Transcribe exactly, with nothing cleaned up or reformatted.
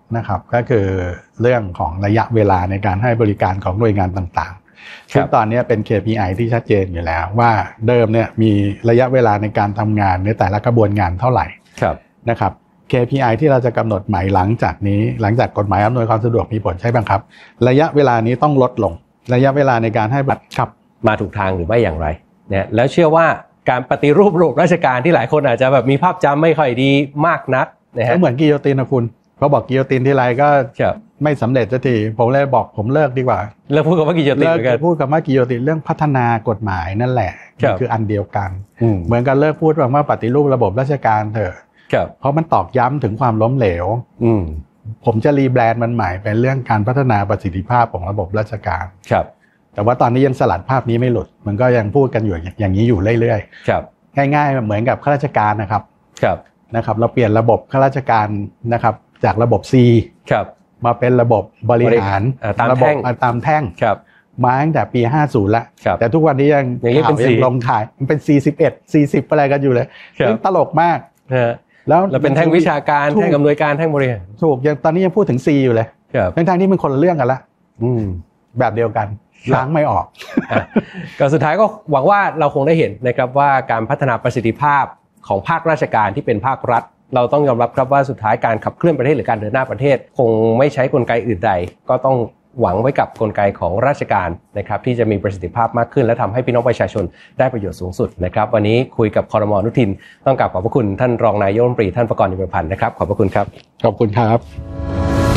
นะครับก็คือเรื่องของระยะเวลาในการให้บริการของหน่วยงานต่างๆซึ่งตอนนี้เป็น เค พี ไอ ที่ชัดเจนอยู่แล้วว่าเดิมเนี่ยมีระยะเวลาในการทำงานในแต่ละกระบวนงานเท่าไหร่นะครับ เค พี ไอ ที่เราจะกำหนดใหม่หลังจากนี้หลังจากกฎหมายอำนวยความสะดวกมีผลใช่บ้างครับระยะเวลานี้ต้องลดลงระยะเวลาในการให้บัตรครับมาถูกทางหรือไม่อย่างไรเนี่ยแล้วเชื่อว่าการปฏิรูประบบราชการที่หลายคนอาจจะแบบมีภาพจำไม่ค่อยดีมากนักนะฮะเหมือนกิโยตินนะคุณเขาบอกกิโยตินที่ไรก็ไม่สำเร็จสักทีผมเลยบอกผมเลิกดีกว่าเลิกพูดคำว่ากิโยตินเหมือนกันพูดคำว่ากิโยตินเรื่องพัฒนากฎหมายนั่นแหละคืออันเดียวกันเหมือนกันเลิกพูดว่าปฏิรูประบบราชการเถอะเพราะมันตอกย้ำถึงความล้มเหลวผมจะรีแบรนด์มันใหม่เป็นเรื่องการพัฒนาประสิทธิภาพของระบบราชการแต่ว่าตอนนี้ยังสลัดภาพนี้ไม่หลุดมันก็ยังพูดกันอยู่อย่างนี้อยู่เรื่อยๆง่ายๆเหมือนกับข้าราชการนะครับนะครับเราเปลี่ยนระบบข้าราชการนะครับจากระบบ C มาเป็นระบบบริหารระบบตามแท่งมาตั้งแต่ปีห้าสิบแล้วแต่ทุกวันนี้ยังข่าวยังลงขายมันเป็น สี่สิบเอ็ด สี่สิบอะไรกันอยู่เลยตลกมากแล้วเราเป็นแท่งวิชาการแท่งอำนวยการแท่งบริหารถูกยังตอนนี้ยังพูดถึง C อยู่เลยทั้งๆที่มันคนละเรื่องกันละแบบเดียวกันล้างไม่ออกก็สุดท้ายก็หวังว่าเราคงได้เห็นนะครับว่าการพัฒนาประสิทธิภาพของภาคราชการที่เป็นภาครัฐเราต้องยอมรับครับว่าสุดท้ายการขับเคลื่อนประเทศหรือการเดินหน้าประเทศคงไม่ใช้กลไกอื่นใดก็ต้องหวังไว้กับกลไกของราชการนะครับที่จะมีประสิทธิภาพมากขึ้นและทำให้พี่น้องประชาชนได้ประโยชน์สูงสุดนะครับวันนี้คุยกับครม.อนุทินต้องกราบขอบพระคุณท่านรองนายกรัฐมนตรีท่านประกรณ์ อินทรพันธ์นะครับขอบพระคุณครับขอบคุณครับ